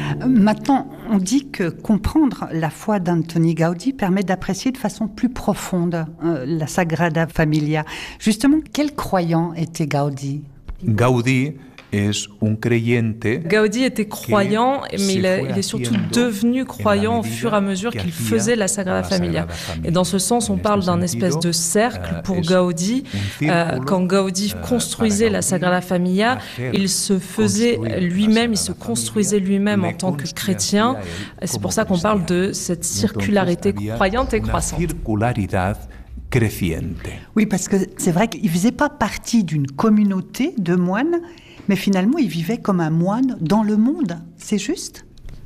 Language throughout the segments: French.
Maintenant, on dit que comprendre la foi d'Antoni Gaudí permet d'apprécier de façon plus profonde la Sagrada Familia. Justement, quel croyant était Gaudí? Gaudí Gaudí était croyant, mais il est surtout devenu croyant au fur et à mesure qu'il faisait la Sagrada Familia. Et dans ce sens, on parle d'un espèce de cercle pour Gaudí. Quand Gaudí construisait la Sagrada Familia, il se faisait lui-même, il se construisait lui-même en tant que chrétien. Et c'est pour ça qu'on parle de cette circularité croyante et croissante. Oui, parce que c'est vrai qu'il ne faisait pas partie d'une communauté de moines, mais finalement, il vivait comme un moine dans le monde. C'est juste?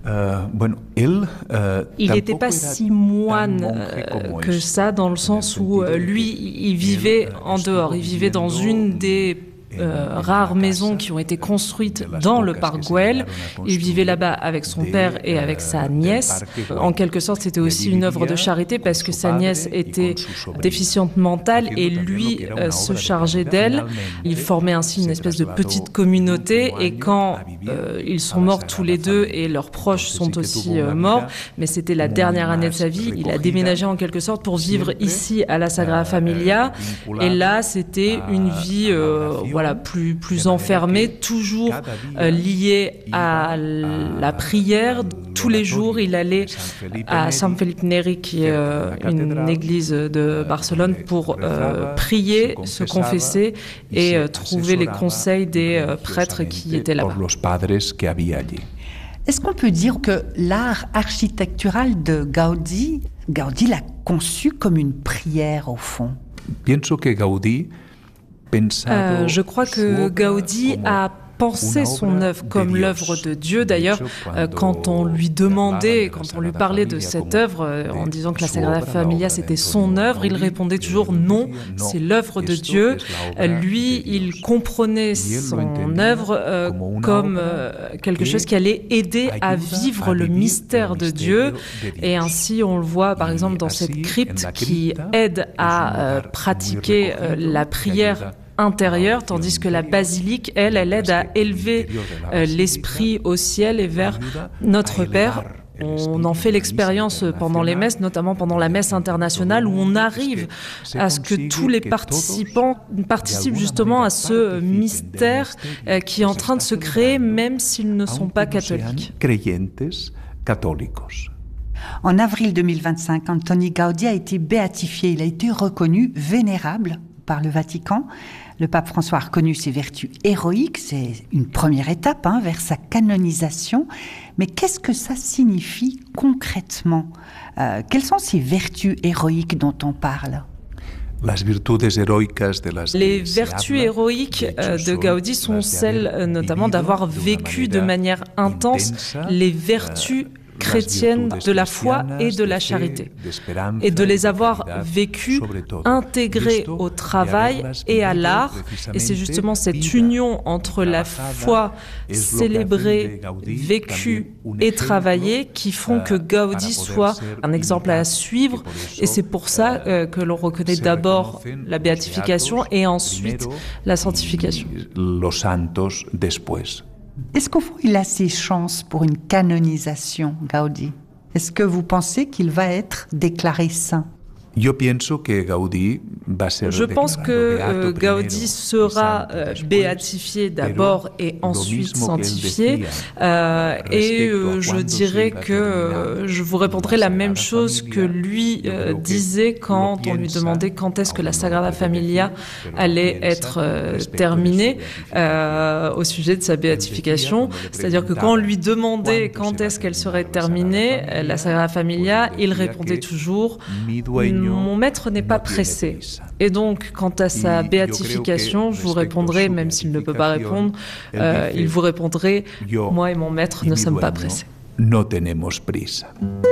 Il n'était pas si moine que ça, dans le sens où lui, il vivait en dehors. Il vivait dans une des rares maisons qui ont été construites dans le parc Güell. Il vivait là-bas avec son père et avec sa nièce. En quelque sorte, c'était aussi une œuvre de charité parce que sa nièce était déficiente mentale et lui se chargeait d'elle. Il formait ainsi une espèce de petite communauté et quand ils sont morts tous les deux et leurs proches sont aussi morts, mais c'était la dernière année de sa vie, il a déménagé en quelque sorte pour vivre ici à la Sagrada Familia et là, c'était une vie plus enfermé, toujours lié à la prière. Tous les jours, il allait à Sant Felip Neri, qui est une église de Barcelone, pour prier, se confesser et trouver les conseils des prêtres qui étaient là-bas. Est-ce qu'on peut dire que l'art architectural de Gaudí l'a conçu comme une prière au fond? Je crois que Gaudí a pensé son œuvre comme l'œuvre de Dieu. D'ailleurs, quand on lui demandait, quand on lui parlait de cette œuvre, en disant que la Sagrada Familia c'était son œuvre, il répondait toujours non, c'est l'œuvre de Dieu. Lui, il comprenait son œuvre comme quelque chose qui allait aider à vivre le mystère de Dieu. Et ainsi, on le voit par exemple dans cette crypte qui aide à pratiquer la prière intérieure, tandis que la basilique, elle aide à élever l'esprit au ciel et vers notre Père. On en fait l'expérience pendant les messes, notamment pendant la messe internationale, où on arrive à ce que tous les participants participent justement à ce mystère qui est en train de se créer, même s'ils ne sont pas catholiques. En avril 2025, Antoni Gaudí a été béatifié. Il a été reconnu vénérable par le Vatican. Le pape François a reconnu ses vertus héroïques. C'est une première étape vers sa canonisation. Mais qu'est-ce que ça signifie concrètement? Quelles sont ces vertus héroïques dont on parle? Les vertus héroïques de Gaudí sont celles notamment d'avoir vécu de manière intense les vertus chrétiennes de la foi et de la charité, et de les avoir vécues, intégrées au travail et à l'art. Et c'est justement cette union entre la foi célébrée, vécue et travaillée qui font que Gaudí soit un exemple à suivre. Et c'est pour ça que l'on reconnaît d'abord la béatification et ensuite la sanctification. Est-ce qu'au fond, il a ses chances pour une canonisation, Gaudí? Est-ce que vous pensez qu'il va être déclaré saint? Je pense que Gaudí sera béatifié d'abord et ensuite sanctifié. Et je dirais que je vous répondrai la même chose que lui disait quand on lui demandait quand est-ce que la Sagrada Familia allait être terminée au sujet de sa béatification. C'est-à-dire que quand on lui demandait quand est-ce qu'elle serait terminée, la Sagrada Familia, il répondait toujours mon maître n'est pas pressé. Et donc, quant à sa béatification, je vous répondrai, même s'il ne peut pas répondre, il vous répondrait, moi et mon maître ne sommes pas pressés. No tenemos prisa.